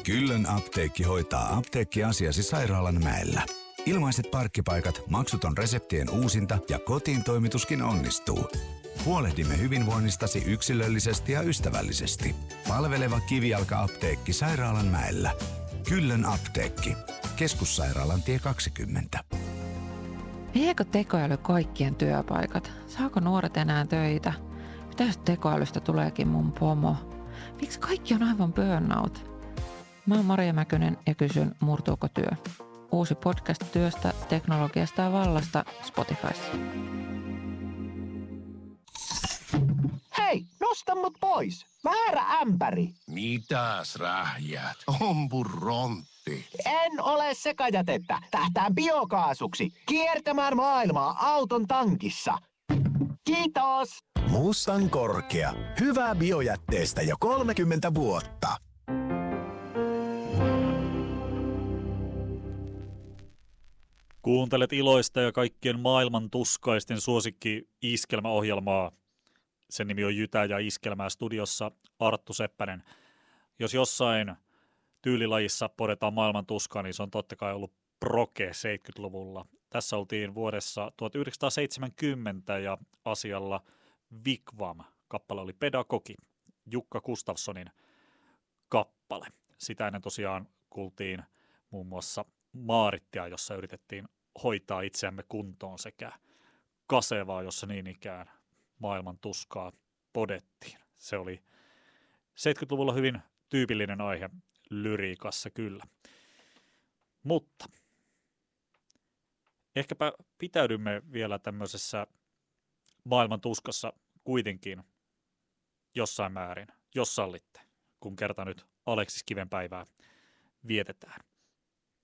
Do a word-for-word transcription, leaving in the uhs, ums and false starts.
Kyllön apteekki hoitaa apteekkiasiasi sairaalan mäellä. Ilmaiset parkkipaikat, maksuton reseptien uusinta ja kotiin toimituskin onnistuu. Huolehdimme hyvinvoinnistasi yksilöllisesti ja ystävällisesti. Palveleva kivijalka-apteekki sairaalan mäellä. Kyllön apteekki. Keskussairaalan tie kaksikymmentä. Viekö tekoäly kaikkien työpaikat? Saako nuoret enää töitä? Mitä jos tekoälystä tuleekin mun pomo? Miksi kaikki on aivan burnout? Mä oon Maria Mäkynen ja kysyn, murtuuko työ? Uusi podcast työstä, teknologiasta ja vallasta Spotifyssa. Hei, nosta mut pois! Väärä ämpäri! Mitäs rähjät? Ompurontti. En ole sekajätettä. Tähtään biokaasuksi. Kiertämään maailmaa auton tankissa. Kiitos! Mustan korkea. Hyvää biojätteestä jo kolmekymmentä vuotta. Kuuntelet iloista ja kaikkien maailman tuskaisten suosikki iskelmäohjelmaa. Sen nimi on Jytä ja iskelmää, studiossa Arttu Seppänen. Jos jossain tyylilajissa podetaan maailman tuskaa, niin se on totta kai ollut proke seitsemänkymmentäluvulla. Tässä oltiin vuodessa tuhatyhdeksänsataaseitsemänkymmentä ja asialla Wigwam. Kappale oli Pedagogi, Jukka Gustafssonin kappale. Sitä ennen tosiaan kuultiin muun muassa Maarittia, jossa yritettiin hoitaa itseämme kuntoon, sekä Kasevaa, jossa niin ikään maailman tuskaa podettiin. Se oli seitsemänkymmentäluvulla hyvin tyypillinen aihe lyriikassa kyllä. Mutta ehkäpä pitäydymme vielä tämmöisessä maailman tuskassa kuitenkin jossain määrin, jos sallitte, kun kerta nyt Aleksis Kiven päivää vietetään.